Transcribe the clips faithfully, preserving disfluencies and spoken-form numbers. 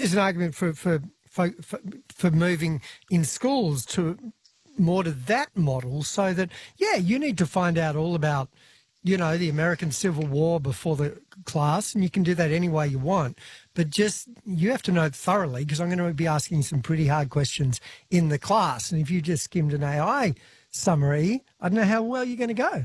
there's an argument for for for, for, for moving in schools to more to that model, so that yeah, you need to find out all about, you know, the American Civil War before the class, and you can do that any way you want. But just, you have to know it thoroughly, because I'm going to be asking some pretty hard questions in the class. And if you just skimmed an A I summary, I don't know how well you're going to go.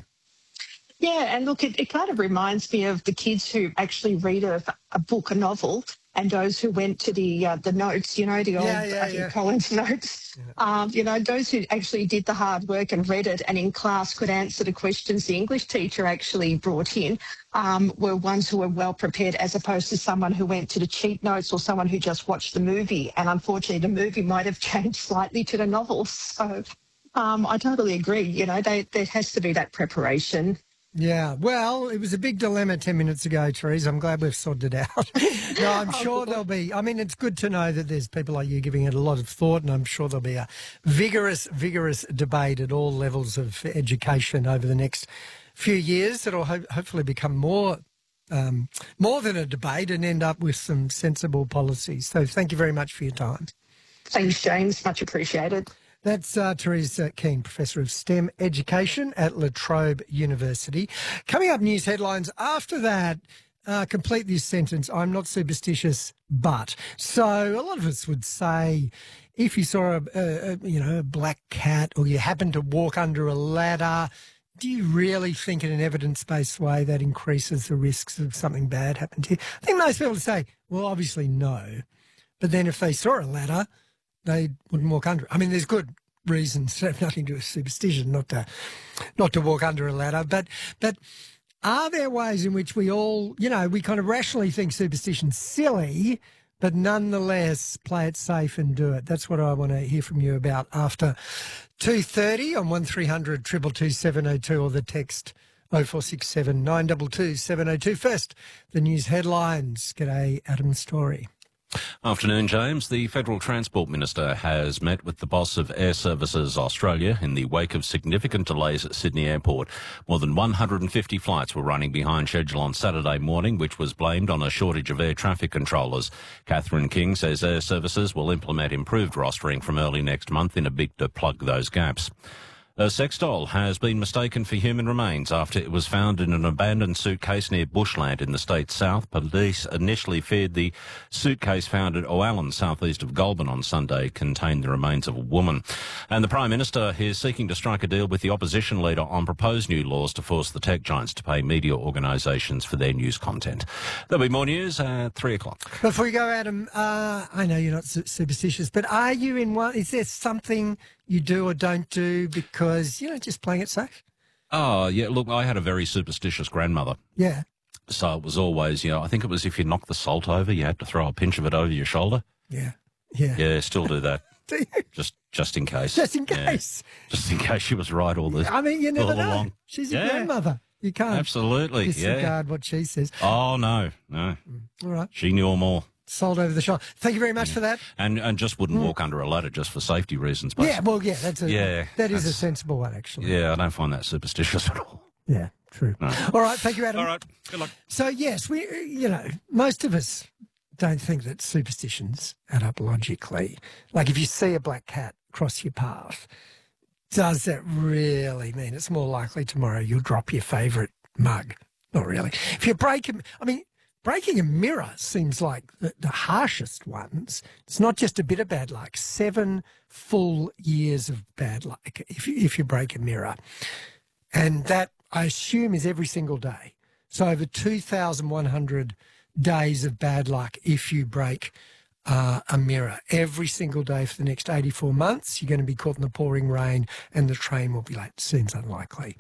Yeah, and look, it, it kind of reminds me of the kids who actually read a, a book, a novel, and those who went to the uh, the notes, you know, the old Yeah, yeah, I think yeah. Collins notes. Yeah. Um, you know, those who actually did the hard work and read it and in class could answer the questions the English teacher actually brought in, um, were ones who were well prepared, as opposed to someone who went to the cheat notes or someone who just watched the movie. And unfortunately, the movie might have changed slightly to the novel. So um, I totally agree. You know, they, there has to be that preparation. Yeah, well, it was a big dilemma ten minutes ago, Therese. I'm glad we've sorted it out. No, I'm sure there'll be, I mean, it's good to know that there's people like you giving it a lot of thought, and I'm sure there'll be a vigorous, vigorous debate at all levels of education over the next few years that'll ho- hopefully become more um, more than a debate and end up with some sensible policies. So thank you very much for your time. Thanks, James. Much appreciated. That's uh, Therese King, Professor of STEM Education at La Trobe University. Coming up, news headlines. After that, uh, complete this sentence, I'm not superstitious, but. So a lot of us would say if you saw a, a, a you know, a black cat, or you happened to walk under a ladder, do you really think in an evidence-based way that increases the risks of something bad happening to you? I think most people would say, well, obviously no. But then if they saw a ladder, they wouldn't walk under it. I mean, there's good reasons that have nothing to do with superstition not to not to walk under a ladder. But but are there ways in which we all, you know, we kind of rationally think superstition's silly, but nonetheless play it safe and do it? That's what I want to hear from you about after two thirty on one three hundred two two two seven oh two, or the text oh four six seven nine two two seven oh two. First, the news headlines. G'day, Adam Story. Afternoon, James. The Federal Transport Minister has met with the boss of Air Services Australia in the wake of significant delays at Sydney Airport. More than one hundred fifty flights were running behind schedule on Saturday morning, which was blamed on a shortage of air traffic controllers. Catherine King says Air Services will implement improved rostering from early next month in a bid to plug those gaps. A sex doll has been mistaken for human remains after it was found in an abandoned suitcase near Bushland in the state's south. Police initially feared the suitcase found at O'Allen, southeast of Goulburn on Sunday, contained the remains of a woman. And the Prime Minister is seeking to strike a deal with the opposition leader on proposed new laws to force the tech giants to pay media organisations for their news content. There'll be more news at three o'clock. Before you go, Adam, uh, I know you're not su- superstitious, but are you in one? Is there something you do or don't do because, you know, just playing it safe? Oh, yeah, look, I had a very superstitious grandmother. Yeah. So it was always, you know, I think it was if you knocked the salt over, you had to throw a pinch of it over your shoulder. Yeah. Yeah. Yeah, still do that. Do you? Just just in case. Just in case. Yeah. Just in case she was right all the I mean, you never all know. along. She's a Yeah. grandmother. You can't Absolutely, disregard yeah. what she says. Oh, no, no. All right. She knew them all. Sold over the shoulder. Thank you very much yeah. for that. And and just wouldn't mm. walk under a ladder just for safety reasons. Basically. Yeah, well, yeah, that's a, yeah, that is that's, a sensible one, actually. Yeah, I don't find that superstitious at all. Yeah, true. No. All right, thank you, Adam. All right, good luck. So, yes, we, you know, most of us don't think that superstitions add up logically. Like if you see a black cat cross your path, does that really mean it's more likely tomorrow you'll drop your favourite mug? Not really. If you break them, I mean, breaking a mirror seems like the, the harshest ones. It's not just a bit of bad luck. Seven full years of bad luck if you, if you break a mirror. And that, I assume, is every single day. So over two thousand one hundred days of bad luck if you break uh, a mirror. Every single day for the next eighty-four months, you're going to be caught in the pouring rain and the train will be late. Seems unlikely.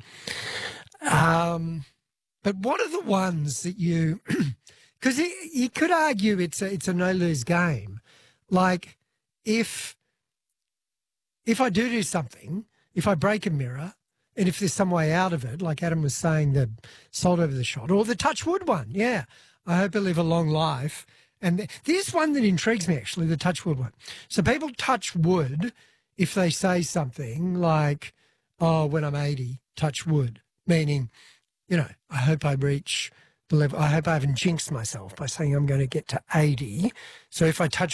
Um... But what are the ones that you, because you could argue it's a, it's a no-lose game. Like if, if I do do something, if I break a mirror, and if there's some way out of it, like Adam was saying, the salt over the shot, or the touch wood one, yeah, I hope I live a long life. And there's one that intrigues me, actually, the touch wood one. So people touch wood if they say something like, oh, when I'm eighty, touch wood, meaning, you know, I hope I reach the level. I hope I haven't jinxed myself by saying I'm going to get to eighty. So if I touch